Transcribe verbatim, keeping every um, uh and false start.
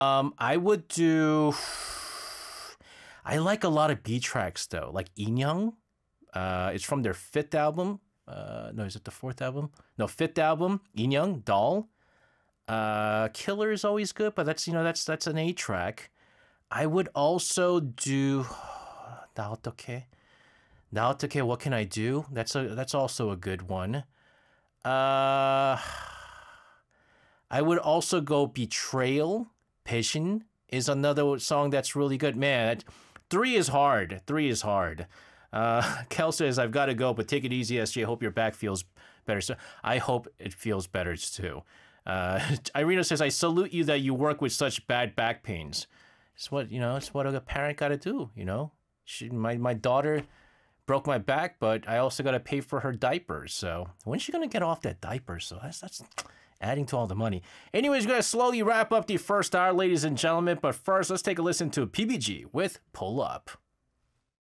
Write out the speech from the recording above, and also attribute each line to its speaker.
Speaker 1: Um, I would do. I like a lot of B tracks though, like Inyoung. Uh, it's from their fifth album. Uh, no, is it the fourth album? No, fifth album. Inyoung, Doll. Uh, Killer is always good, but that's you know that's that's an A track. I would also do. 나어떻게? 나어떻게? What can I do? That's a that's also a good one. Uh, I would also go Betrayal. Passion is another song that's really good. Man, three is hard. Three is hard. Uh, Kel says, I've got to go, but take it easy, S J. Hope your back feels better. So I hope it feels better too. Uh, Irina says, I salute you that you work with such bad back pains. It's what, you know, it's what a parent got to do, you know? She, my, my daughter broke my back, but I also got to pay for her diapers. So when's she going to get off that diaper? So that's, that's adding to all the money. Anyways, we're going to slowly wrap up the first hour, ladies and gentlemen. But first, let's take a listen to P B G with Pull Up.